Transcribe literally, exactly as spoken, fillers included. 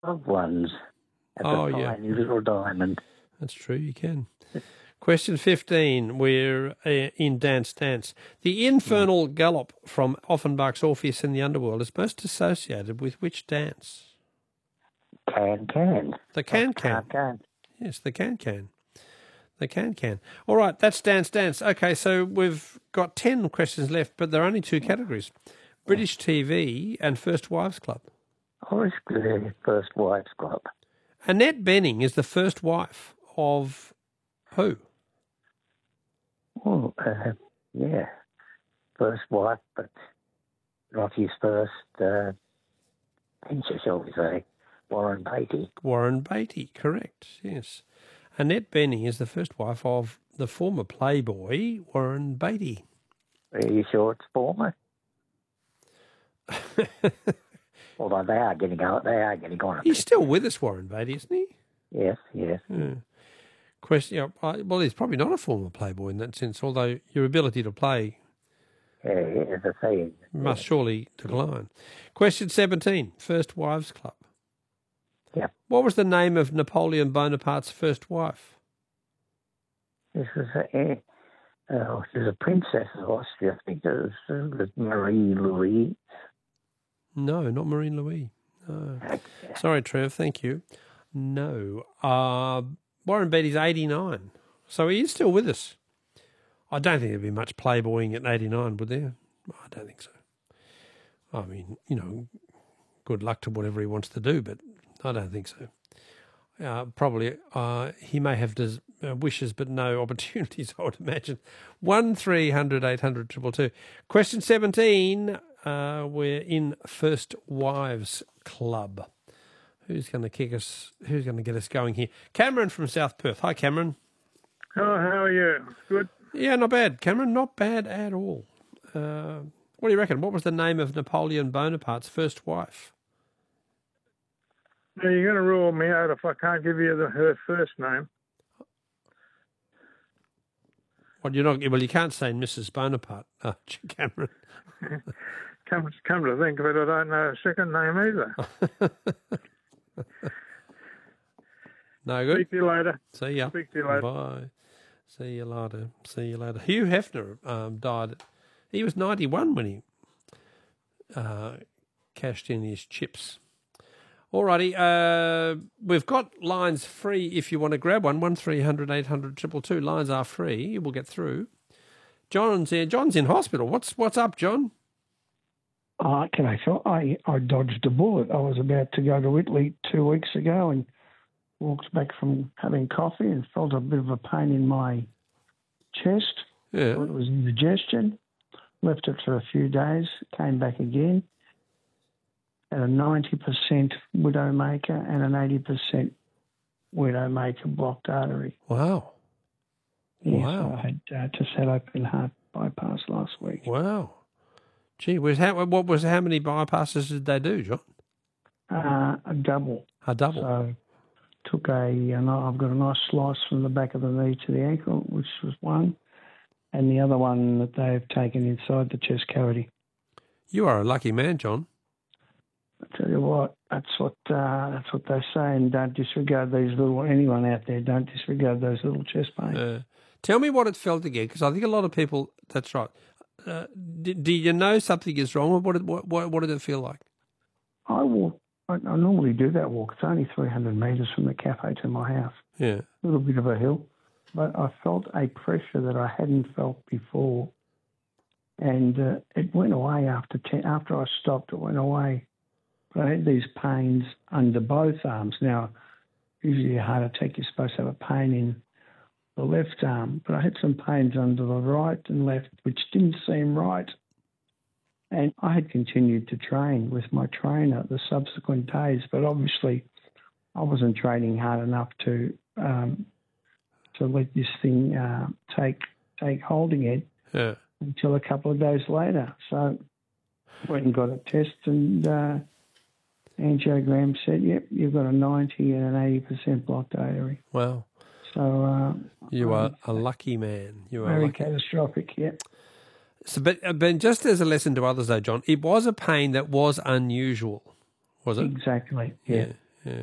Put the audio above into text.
loved ones at Oh, the yeah. tiny little diamond. That's true, you can. Question fifteen, we're uh, in Dance Dance. The infernal gallop from Offenbach's Orpheus in the Underworld is most associated with which dance? Can can. The can-can. Can. Yes, the can-can. The can-can. All right, that's Dance Dance. Okay, so we've got ten questions left, but there are only two categories. British T V and First Wives Club. Horace Greeley, First Wives Club. Annette Bening is the first wife of who? Oh, uh, yeah. First wife, but not his first uh, pension, shall we say. Warren Beatty. Warren Beatty, correct, yes. Annette Bening is the first wife of the former Playboy, Warren Beatty. Are you sure it's former? Although they are getting on, they are getting on. He's still with us, Warren Beatty, isn't he? Yes, yes. Yeah. Question. You know, well, he's probably not a former Playboy in that sense, although your ability to play Yeah, as I say, must surely decline. Question seventeen, First Wives Club. Yeah. What was the name of Napoleon Bonaparte's first wife? This was a, uh, she was a princess of Austria. I think it was, it was Marie Louise. No, not Marie Louise. No. Sorry, Trev. Thank you. No. Uh, Warren Beatty's eighty-nine, so he is still with us. I don't think there'd be much playboying at eighty-nine, would there? I don't think so. I mean, you know, good luck to whatever he wants to do, but I don't think so. Uh, probably uh, he may have des- uh, wishes but no opportunities, I would imagine. one three hundred eight hundred two two two. Question seventeen, uh, we're in First Wives Club. Who's going to kick us, who's going to get us going here? Cameron from South Perth. Hi, Cameron. Oh, how are you? Good? Yeah, not bad, Cameron. Not bad at all. Uh, what do you reckon? What was the name of Napoleon Bonaparte's first wife? Now, you're going to rule me out if I can't give you the, her first name. Well, you're not. Well, you can't say Missus Bonaparte, uh, Cameron. come, come to think of it, I don't know her second name either. No good. Speak to you later. See ya. Speak to you later. Bye. See you later. See you later. Hugh Hefner um, died. He was ninety-one when he uh, cashed in his chips. Alrighty, uh, we've got lines free if you want to grab one. One three hundred eight hundred two two two. Lines are free. You will get through. John's in. John's in hospital. What's what's up, John? Uh, can I tell? I I dodged a bullet. I was about to go to Italy two weeks ago and walked back from having coffee and felt a bit of a pain in my chest. Yeah. Thought it was indigestion. Left it for a few days. Came back again. At a ninety percent widowmaker and an eighty percent widowmaker blocked artery. Wow. Yes, Wow. I had uh, just had open heart bypass last week. Wow. Gee, was how what was how many bypasses did they do, John? Uh, a double. A double. So took a, and I've got a nice slice from the back of the knee to the ankle, which was one, and the other one that they've taken inside the chest cavity. You are a lucky man, John. I tell you what, that's what uh, that's what they say, and don't disregard these little. Anyone out there, don't disregard those little chest pains. Uh, tell me what it felt again, because I think a lot of people. That's right. Uh, do, do you know something is wrong, or what did what, what, what did it feel like? I walk. I, I normally do that walk. It's only three hundred metres from the cafe to my house. Yeah. A little bit of a hill, but I felt a pressure that I hadn't felt before, and uh, it went away after ten, after I stopped. It went away. But I had these pains under both arms. Now, usually a heart attack, you're supposed to have a pain in the left arm, but I had some pains under the right and left, which didn't seem right. And I had continued to train with my trainer the subsequent days, but obviously I wasn't training hard enough to um, to let this thing uh, take take hold again Yeah. until a couple of days later. So went and got a test, and uh, angiogram said, yep, you've got a ninety and an eighty percent blocked artery. Wow. So uh, You are a lucky man. You are very lucky. catastrophic, yeah. So, but, but just as a lesson to others, though, John, it was a pain that was unusual, was it? Exactly, yeah.